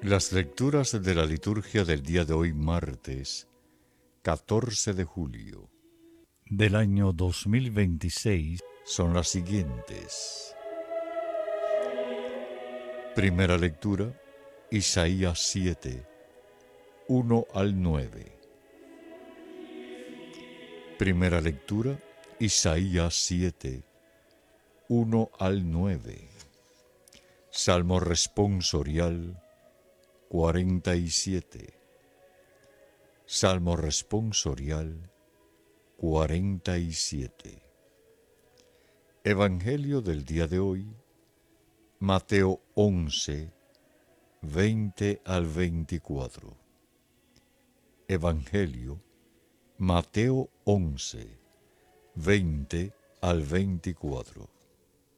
Las lecturas de la liturgia del día de hoy, martes 14 de julio del año 2026, son las siguientes. Primera lectura, Isaías 7, 1 al 9. Primera lectura, Isaías 7, 1 al 9. Salmo responsorial 47. Salmo responsorial 47. Evangelio del día de hoy, Mateo 11, 20 al 24. Evangelio, Mateo 11, 20 al 24.